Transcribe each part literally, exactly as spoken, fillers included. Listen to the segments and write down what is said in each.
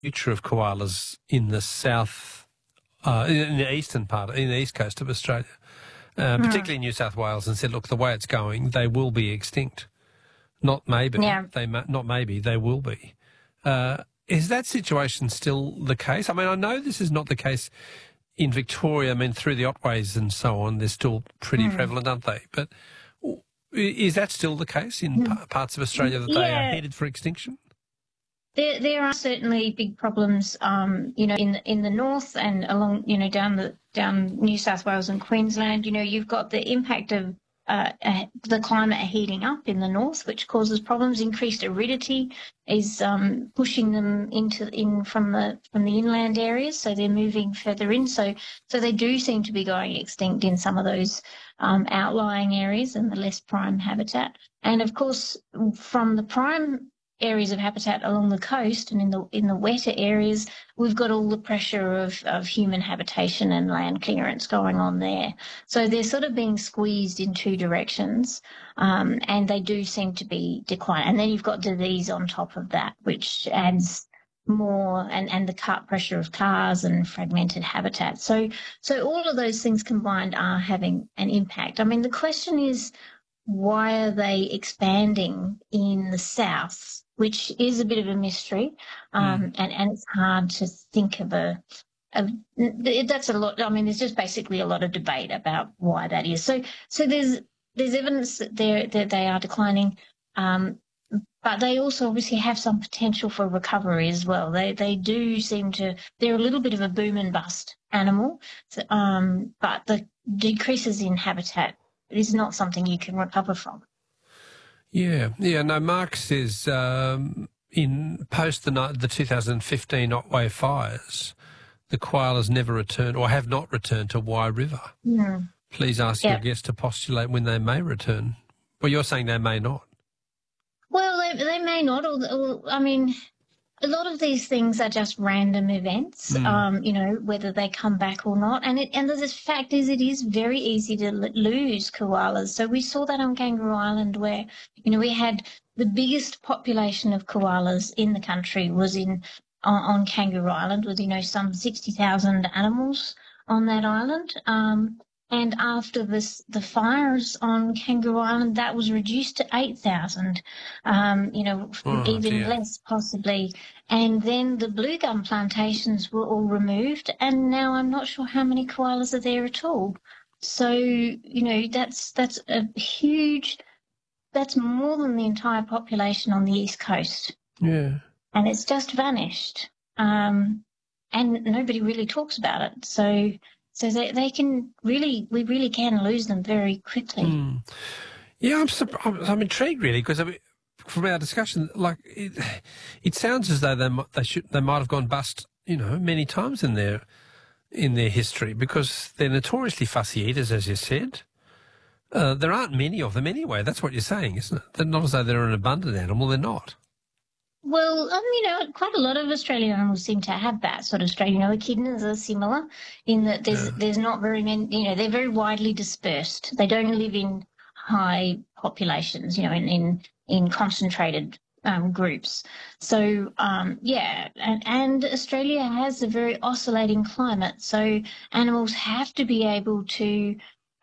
future of koalas in the south, uh, in the eastern part, in the east coast of Australia, uh, Mm. particularly New South Wales, and said, look, the way it's going, they will be extinct. Not maybe. Yeah. They ma- Not maybe, they will be. Uh, is that situation still the case? I mean, I know this is not the case in Victoria. I mean, through the Otways and so on, they're still pretty Mm. prevalent, aren't they? But is that still the case in Mm. p- parts of Australia that they are Yeah. headed for extinction? There, there are certainly big problems, um, you know, in the, in the north and along, you know, down the down New South Wales and Queensland. You know, you've got the impact of uh, uh, the climate heating up in the north, which causes problems. Increased aridity is um, pushing them into in from the from the inland areas, so they're moving further in. So, so they do seem to be going extinct in some of those um, outlying areas and the less prime habitat. And of course, from the prime areas of habitat along the coast and in the in the wetter areas, we've got all the pressure of, of human habitation and land clearance going on there. So they're sort of being squeezed in two directions, um, and they do seem to be declining. And then you've got disease on top of that, which adds more, and, and the car pressure of cars and fragmented habitat. So so all of those things combined are having an impact. I mean, the question is, why are they expanding in the south, which is a bit of a mystery, um, Mm. and, and it's hard to think of a, of, that's a lot. I mean, there's just basically a lot of debate about why that is. So, so there's there's evidence that they that they are declining, um, but they also obviously have some potential for recovery as well. They they do seem to, they're a little bit of a boom and bust animal, so, um, but the decreases in habitat is not something you can recover from. Yeah, yeah. No, Mark says um, in post the ni- the two thousand fifteen Otway fires, the koalas never returned or have not returned to Wye River. Mm. Please ask Yeah. your guest to postulate when they may return. Well, you're saying they may not. Well, they, they may not. Or, or, I mean, a lot of these things are just random events, Mm. um, you know, whether they come back or not. And it, and the fact is, it is very easy to l- lose koalas. So we saw that on Kangaroo Island where, you know, we had the biggest population of koalas in the country was in on, on Kangaroo Island with, you know, some sixty thousand animals on that island. Um, and after this, the fires on Kangaroo Island, that was reduced to eight thousand, um, you know, Oh, even dear. less possibly. And then the blue gum plantations were all removed, and now I'm not sure how many koalas are there at all. So, you know, that's that's a huge, that's more than the entire population on the East Coast, Yeah. and it's just vanished. Um, and nobody really talks about it. So, so they, they can really, we really can lose them very quickly. Mm. Yeah, I'm, surp- I'm I'm intrigued really because I mean, from our discussion, like it, it sounds as though they might, they should they might have gone bust, you know, many times in their in their history because they're notoriously fussy eaters, as you said. Uh, there aren't many of them anyway. That's what you're saying, isn't it? They're not as though they're an abundant animal. They're not. Well, um, you know, quite a lot of Australian animals seem to have that sort of strain. You know, echidnas are similar in that there's Yeah. there's not very many. You know, they're very widely dispersed. They don't live in high populations. You know, in in, in concentrated um, groups. So um, yeah, and, and Australia has a very oscillating climate. So animals have to be able to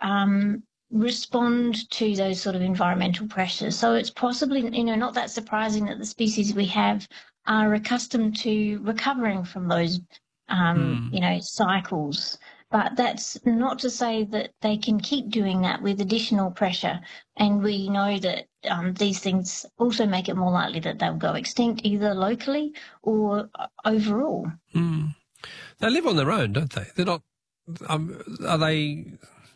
um, respond to those sort of environmental pressures. So it's possibly, you know, not that surprising that the species we have are accustomed to recovering from those, um, Mm. you know, cycles. But that's not to say that they can keep doing that with additional pressure. And we know that um, these things also make it more likely that they'll go extinct either locally or uh, overall. Mm. They live on their own, don't they? They're not. Um, are they?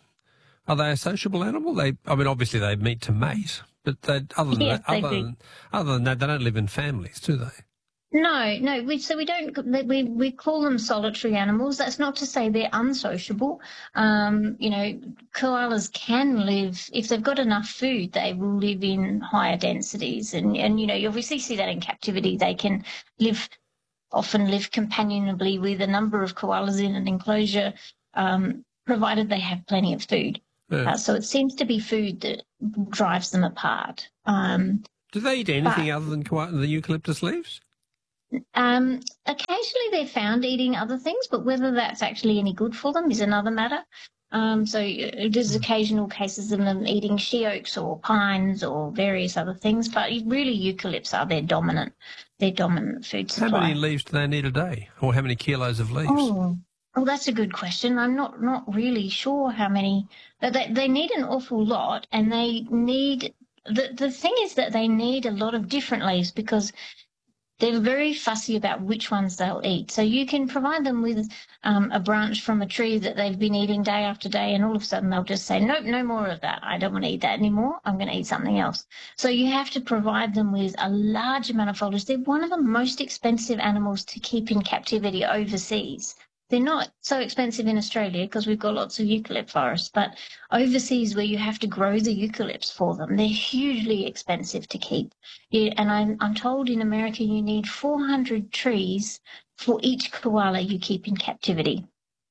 Are they a sociable animal? They. I mean, obviously they meet to mate, but they, other than Yes, that, they other do. than other than that, they don't live in families, do they? No, no. We, so we don't. We we call them solitary animals. That's not to say they're unsociable. Um, you know, koalas can live if they've got enough food. They will live in higher densities, and and you know, you obviously see that in captivity. They can live often live companionably with a number of koalas in an enclosure, um, provided they have plenty of food. Yeah. Uh, so it seems to be food that drives them apart. Um, Do they eat anything other than koala, the eucalyptus leaves? Um, occasionally they're found eating other things, but whether that's actually any good for them is another matter. Um, so uh, there's occasional cases of them eating she oaks or pines or various other things, but really eucalypts are their dominant, their dominant food supply. How many leaves do they need a day, or how many kilos of leaves? Oh, oh, that's a good question. I'm not not really sure how many. They they need an awful lot, and they need the the thing is that they need a lot of different leaves because they're very fussy about which ones they'll eat. So you can provide them with um, a branch from a tree that they've been eating day after day, and all of a sudden they'll just say, nope, no more of that. I don't want to eat that anymore. I'm going to eat something else. So you have to provide them with a large amount of foliage. They're one of the most expensive animals to keep in captivity overseas. They're not so expensive in Australia because we've got lots of eucalypt forests, but overseas where you have to grow the eucalypts for them, they're hugely expensive to keep. You, and I'm, I'm told in America you need four hundred trees for each koala you keep in captivity.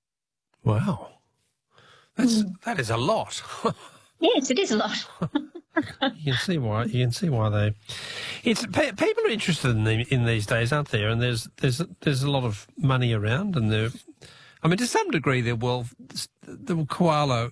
Wow. That's, mm. That is a lot. Yes, it is a lot. You can see why. You can see why they. It's people are interested in the, in these days, aren't there? And there's there's there's a lot of money around, and they're. I mean, to some degree, they're well. The koala,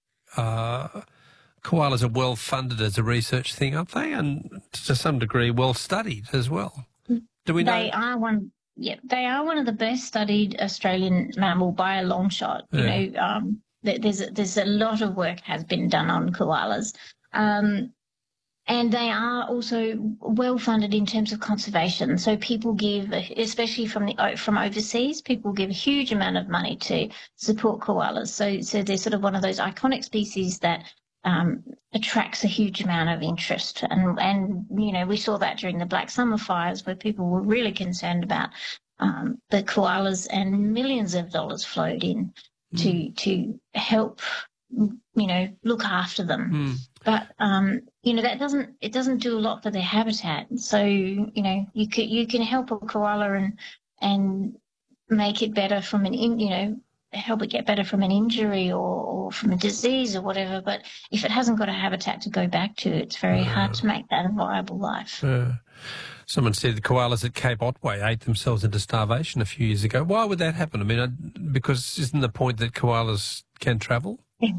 uh, koalas are well funded as a research thing, aren't they? And to some degree, well studied as well. Do we know? They are one. Yeah, they are one of the best studied Australian mammal by a long shot. You yeah. know. Um, There's a, there's a lot of work has been done on koalas, um, and they are also well funded in terms of conservation. So people give, especially from the from overseas, people give a huge amount of money to support koalas. So so they're sort of one of those iconic species that um, attracts a huge amount of interest. And and you know we saw that during the Black Summer fires where people were really concerned about um, the koalas, and millions of dollars flowed in to to help, you know, look after them. Mm. But, um, you know, that doesn't, it doesn't do a lot for their habitat. So, you know, you can, you can help a koala and, and make it better from an, in, you know, help it get better from an injury or, or from a disease or whatever. But if it hasn't got a habitat to go back to, it's very uh, hard to make that a viable life. Uh, someone said the koalas at Cape Otway ate themselves into starvation a few years ago. Why would that happen? I mean, because isn't the point that koalas can travel? Yeah.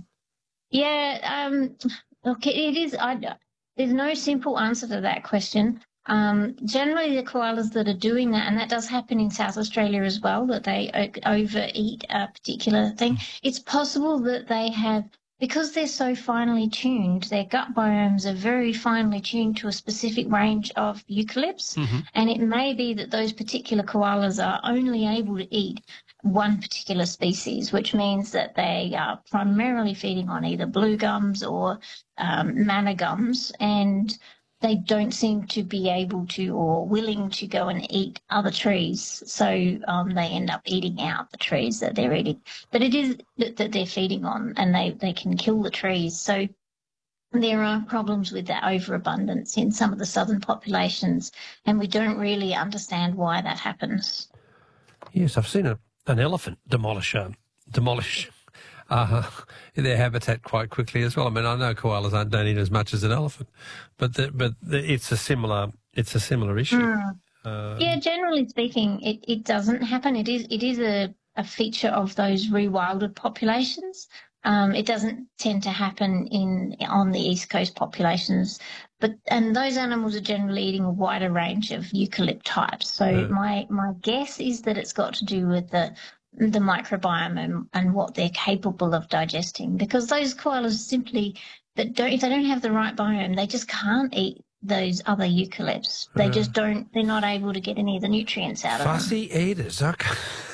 Yeah, um, look, it is. I, there's no simple answer to that question. Um, generally, the koalas that are doing that, and that does happen in South Australia as well, that they overeat a particular thing. It's possible that they have, because they're so finely tuned, their gut biomes are very finely tuned to a specific range of eucalypts, mm-hmm. and it may be that those particular koalas are only able to eat one particular species, which means that they are primarily feeding on either blue gums or um, manna gums, and they don't seem to be able to or willing to go and eat other trees. So um, they end up eating out the trees that they're eating. But it is that, that they're feeding on, and they, they can kill the trees. So there are problems with that overabundance in some of the southern populations, and we don't really understand why that happens. Yes, I've seen a an elephant demolish um, demolish uh, their habitat quite quickly as well. I mean, I know koalas aren't, don't eat as much as an elephant, but the, but the, it's a similar it's a similar issue. Mm. Um, yeah, generally speaking, it, it doesn't happen. It is it is a, a feature of those rewilded populations. Um, it doesn't tend to happen in on the East Coast populations, but and those animals are generally eating a wider range of eucalypt types. So yeah. my my guess is that it's got to do with the the microbiome and, and what they're capable of digesting. Because those koalas simply that don't if they don't have the right biome, they just can't eat those other eucalypts. They uh, just don't. They're not able to get any of the nutrients out of them. Fussy eaters. Okay.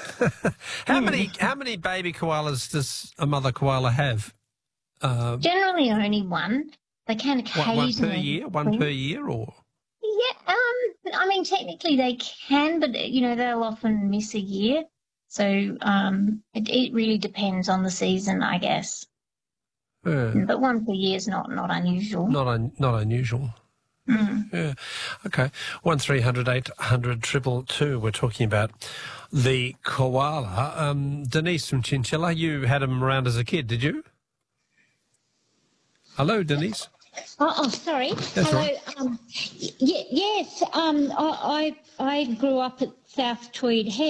how mm. many how many baby koalas does a mother koala have? Uh, Generally, only one. They can occasionally. One, one per year. One per year, or. Yeah. Um. I mean, technically they can, but you know they'll often miss a year. So um, it, it really depends on the season, I guess. Uh, but one per year is not not unusual. Not un, not unusual. Mm. Yeah. Okay. One three hundred eight hundred triple two. We're talking about the koala. Um, Denise from Chinchilla, you had him around as a kid, did you? Hello, Denise. Oh, oh sorry. That's Hello. right. Um, y- yes. Um, I, I I grew up at South Tweed Head.